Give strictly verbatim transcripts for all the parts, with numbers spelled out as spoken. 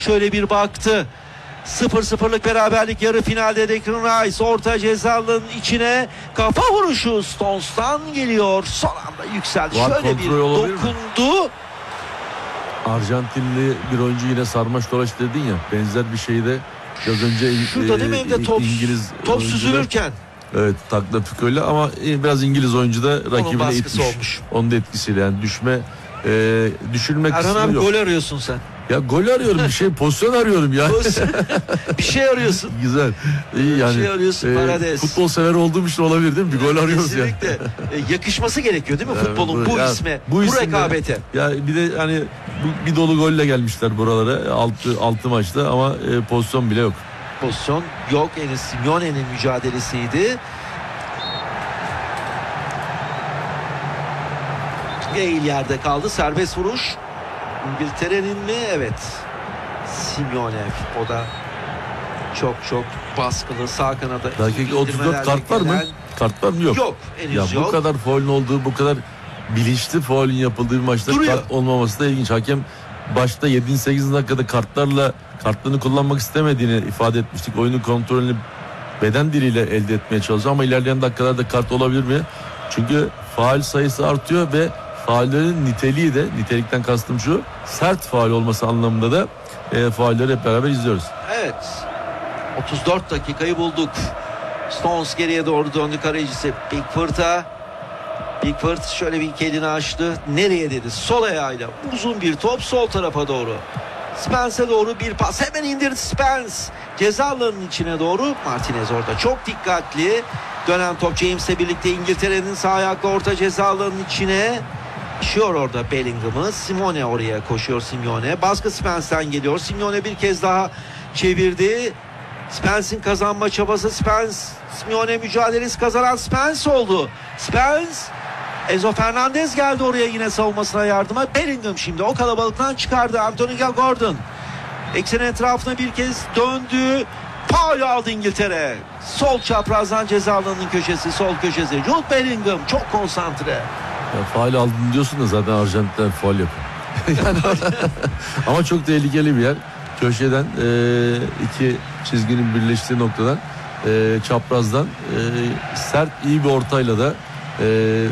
Şöyle bir baktı. sıfır sıfırlık beraberlik yarı finalde Declan Rice orta cezaların içine kafa vuruşu Stones'tan geliyor. Son anda yükseldi. Var, şöyle bir dokundu. Arjantinli bir oyuncu yine sarmaş dolaş dedin ya, benzer bir şeyde biraz önce şurada değil mi evde top, İngiliz top süzülürken. Evet, takla tükörle ama biraz İngiliz oyuncu da rakibine itmiş. Olmuş. Onun da etkisiyle yani düşme e, düşürmek kısmı yok. Erhan abi gol arıyorsun sen. Ya gol arıyorum, bir şey pozisyon arıyorum ya. Bir şey arıyorsun. Güzel. İyi yani. Bir şey arıyorsun, e, futbol sever olduğum için olabilir değil mi? Bir gol arıyoruz ya. Kesinlikle. Yani. Yakışması gerekiyor değil mi yani futbolun bu, bu ya, isme, bu, bu rekabete. Ya bir de hani bu, bir dolu golle gelmişler buralara. Altı, altı maçta ama e, pozisyon bile yok. Pozisyon yok. Enes Simeone'nin mücadelesiydi. Gale yerde kaldı. Serbest vuruş. İngiltere'nin mi? Evet. Simeone o da çok çok baskılı sağ kanada. Dakika otuz dört kart var mı? Kart var mı? Yok. Yok. Henüz ya yok. Bu kadar faulün olduğu, bu kadar bilinçli faulün yapıldığı bir maçta duruyor. Kart olmaması da ilginç. Hakem başta yedinci sekizinci dakikada kartlarla kartlarını kullanmak istemediğini ifade etmiştik. Oyunun kontrolünü beden diliyle elde etmeye çalışıyor ama ilerleyen dakikalarda kart olabilir mi? Çünkü faul sayısı artıyor ve faullerin niteliği de, nitelikten kastım şu, sert faul olması anlamında da e, faulleri hep beraber izliyoruz. Evet. otuz dört dakikayı bulduk. Stones geriye doğru döndü, kalecisi Pickford'a. Pickford şöyle bir kelini açtı. Nereye dedi? Sol ayağıyla uzun bir top sol tarafa doğru. Spence'e doğru bir pas. Hemen indirdi Spence. Ceza alanının içine doğru. Martinez orada çok dikkatli. Dönen top James'le birlikte İngiltere'nin sağ ayaklı orta ceza alanının içine. Koşuyor orada Bellingham'ı. Simeone oraya koşuyor Simeone. Baskı Spence'den geliyor. Simeone bir kez daha çevirdi. Spence'in kazanma çabası. Spence. Simeone mücadelesi kazanan Spence oldu. Spence. Enzo Fernandez geldi oraya yine savunmasına yardıma. Bellingham şimdi o kalabalıktan çıkardı. Anthony Gordon. Eksenin etrafına bir kez döndü. Faul aldı İngiltere. Sol çaprazdan ceza alanının köşesi. Sol köşesi. Jude Bellingham çok konsantre. Ya, faul aldın diyorsun da zaten Arjantin'den faul yapıyor. yani, ama çok tehlikeli bir yer. Köşeden e, iki çizginin birleştiği noktadan e, çaprazdan e, sert iyi bir ortayla da e,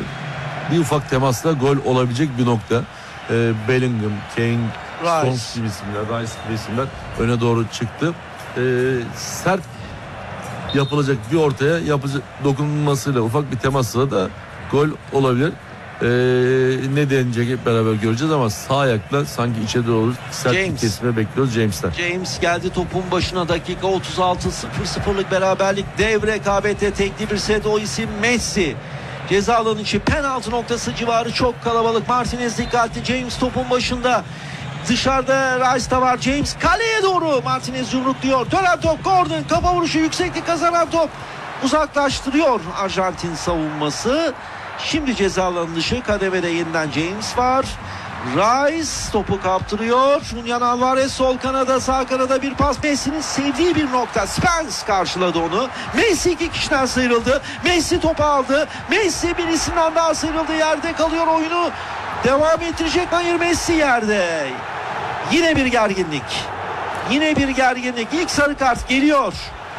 bir ufak temasla gol olabilecek bir nokta. E, Bellingham, Kane, Stones gibi isimler, Rice gibi isimler öne doğru çıktı. E, sert yapılacak bir ortaya yapıcı dokunulmasıyla, ufak bir temasla da gol olabilir. Ee, ne denecek hep beraber göreceğiz ama sağ ayakla sanki içe doğru sert bir kesme bekliyoruz James'ten. James geldi topun başına, dakika otuz altı, sıfır sıfırlık beraberlik, dev rekabete tekli bir set, o isim Messi. Ceza alanı içi penaltı noktası civarı çok kalabalık. Martinez dikkatli, James topun başında. Dışarıda Rice da var. James kaleye doğru. Martinez yumrukluyor. Dönen top Gordon. Kafa vuruşu, yükseklik kazanan top. Uzaklaştırıyor Arjantin savunması. Şimdi ceza alanı dışı kademede yeniden James var. Rice topu kaptırıyor. Julian Alvarez sol kanada, sağ kanada bir pas. Messi'nin sevdiği bir nokta. Spence karşıladı onu. Messi iki kişiden sıyrıldı. Messi topu aldı. Messi birisinden daha sıyrıldı. Yerde kalıyor, oyunu devam ettirecek. Hayır, Messi yerde. Yine bir gerginlik. Yine bir gerginlik. İlk sarı kart geliyor.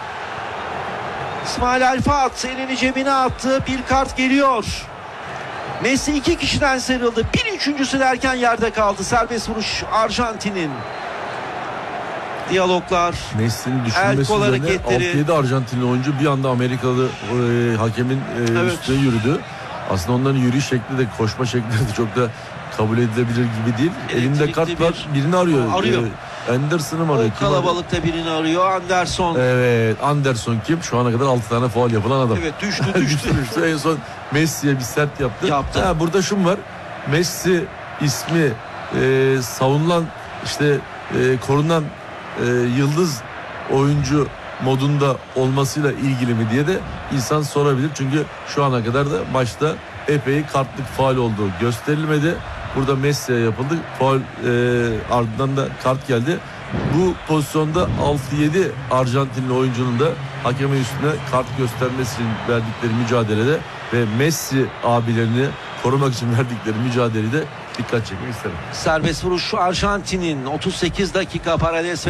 İsmail Alfat elini cebine attı. Bir kart geliyor. Messi iki kişiden sıyrıldı. Bir üçüncüsü derken yerde kaldı. Serbest vuruş Arjantin'in. Diyaloglar. Messi'nin düşünmesi üzerine altı yedi Arjantinli oyuncu bir anda Amerikalı e, hakemin e, evet. üstüne yürüdü. Aslında onların yürüyüş şekli de, koşma şekli de çok da kabul edilebilir gibi değil. Elektrikli Elinde kart var. Bir, birini arıyor. Arıyor. Ee, Anderson'ı mı arıyor? O kalabalıkta birini arıyor. Anderson. Evet. Anderson kim? Şu ana kadar altı tane faul yapılan adam. Evet, düştü düştü. düştü. En son Messi'ye bir sert yaptı. Yaptı. Ha, burada şu var. Messi ismi e, savunulan, işte e, korunan e, yıldız oyuncu modunda olmasıyla ilgili mi diye de insan sorabilir. Çünkü şu ana kadar da maçta epey kartlık faul olduğu gösterilmedi. Burada Messi'ye yapıldı. Faul e, ardından da kart geldi. Bu pozisyonda altı yedi Arjantinli oyuncunun da hakemin üstüne kart göstermesi verdikleri mücadelede ve Messi abilerini korumak için verdikleri mücadelede dikkat çekmek isterim. Serbest vuruş Arjantin'in otuz sekiz dakika Paredes